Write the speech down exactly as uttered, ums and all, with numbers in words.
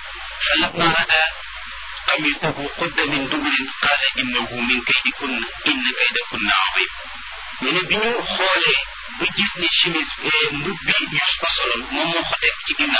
فلما رأى قميصه قد من دبر قال إنه من كيدكن إن كيدكن عظيم ñu ne bi ñu xoolee ba gis ni chemise mbub bi Yuusufa soloon moom moo ko teg ci ginnaaw